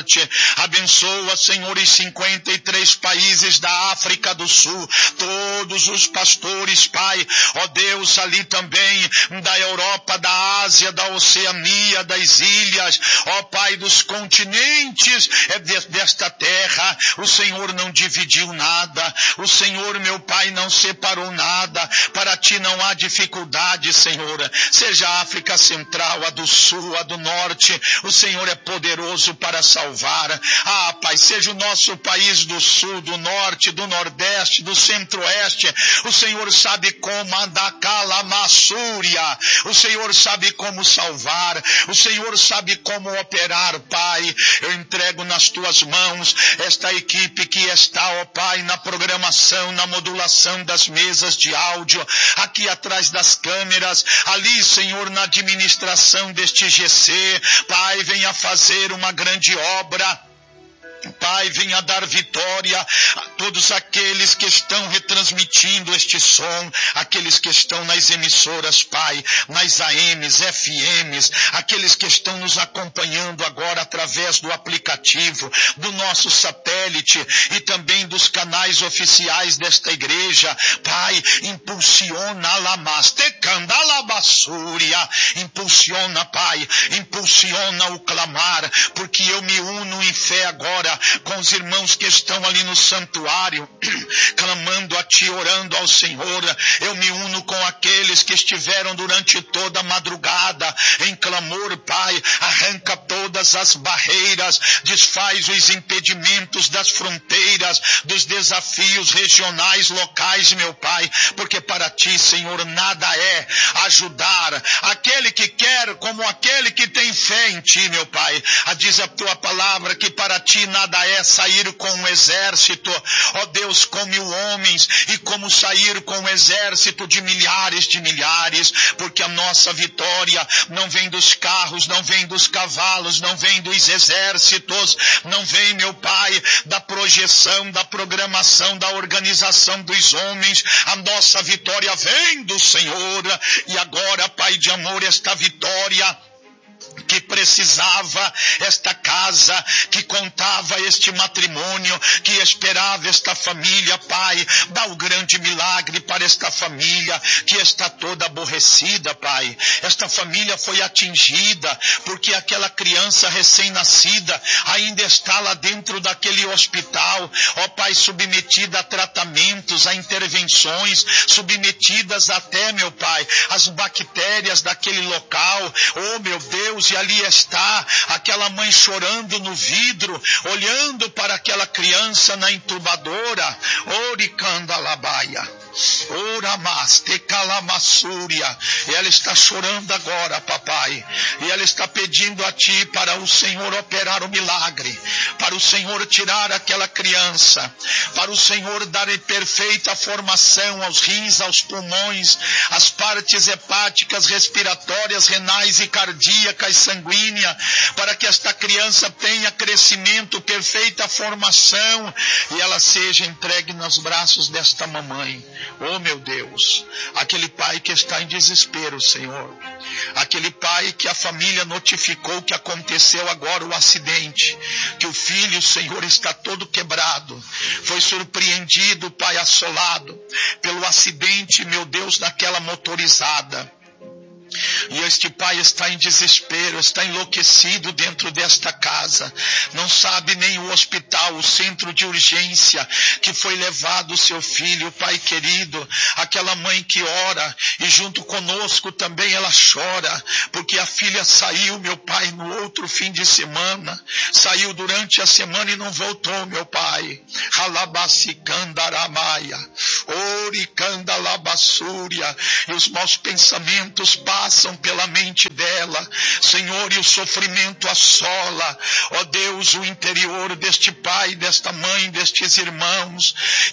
Norte. Abençoa, Senhor, os 53 países da África do Sul, todos os pastores, Pai, ó Deus, ali também da Europa, da Ásia, da Oceania, das ilhas, ó Pai, dos continentes desta terra. O Senhor não dividiu nada, o Senhor, meu Pai, não separou nada. Para ti não há dificuldade, Senhor. Seja a África Central, a do Sul, a do Norte, o Senhor é poderoso para salvar. Ah, Pai, seja o nosso país do Sul, do Norte, do Nordeste, do Centro-Oeste, o Senhor sabe como andacalamassúria, o Senhor sabe como salvar, o Senhor sabe como operar, Pai. Eu entrego nas tuas mãos esta equipe que está, ó Pai, na programação, na modulação das mesas de áudio, aqui atrás das câmeras, ali, Senhor, na administração deste GC. Pai, venha fazer uma grande obra. Pai, venha dar vitória a todos aqueles que estão retransmitindo este som, aqueles que estão nas emissoras, Pai, nas AMs, FMs, aqueles que estão nos acompanhando agora através do aplicativo, do nosso satélite e também dos canais oficiais desta igreja. Pai, impulsiona impulsiona, Pai, impulsiona o clamar, porque eu me uno em fé agora com os irmãos que estão ali no santuário, clamando a Ti, orando ao Senhor. Eu me uno com aqueles que estiveram durante toda a madrugada em clamor, Pai. Arranca todas as barreiras, desfaz os impedimentos das fronteiras, dos desafios regionais, locais, meu Pai, porque para Ti, Senhor, nada é ajudar aquele que quer como aquele que tem fé em Ti, meu Pai. Diz a Tua palavra que para Ti nada é sair com um exército, ó Deus, com 1000 homens, e como sair com um exército de milhares, porque a nossa vitória não vem dos carros, não vem dos cavalos, não vem dos exércitos, não vem, meu Pai, da projeção, da programação, da organização dos homens. A nossa vitória vem do Senhor. E agora, Pai de amor, esta vitória que precisava, esta casa que contava este matrimônio, que esperava esta família, Pai, dá o grande milagre para esta família que está toda aborrecida, Pai. Esta família foi atingida porque aquela criança recém-nascida ainda está lá dentro daquele hospital, ó Pai, submetida a tratamentos, a intervenções, submetidas até, meu Pai, às bactérias daquele local. Oh, meu Deus, e ali está aquela mãe chorando no vidro, olhando para aquela criança na entubadora. Oricandalabaia. Oramaste calamassúria. E ela está chorando agora, papai. E ela está pedindo a Ti para o Senhor operar o milagre, para o Senhor tirar aquela criança, para o Senhor dar em perfeita formação aos rins, aos pulmões, às partes hepáticas, respiratórias, renais e cardíacas, sanguínea, para que esta criança tenha crescimento, perfeita formação, e ela seja entregue nos braços desta mamãe. Oh, meu Deus, aquele pai que está em desespero, Senhor, aquele pai que a família notificou que aconteceu agora o acidente, que o filho, Senhor, está todo quebrado, foi surpreendido, Pai, assolado pelo acidente, meu Deus, daquela motorizada. E este pai está em desespero, está enlouquecido dentro desta casa. Não sabe nem o hospital, o centro de urgência que foi levado o seu filho, Pai querido. Aquela mãe que ora e junto conosco também ela chora, porque a filha saiu, meu Pai, no outro fim de semana. Saiu durante a semana e não voltou, meu Pai. Halabasicandaramaia, oricandalabassúria. E os maus pensamentos passam pela mente dela, Senhor, e o sofrimento assola, ó Deus, o interior deste pai, desta mãe, destes irmãos,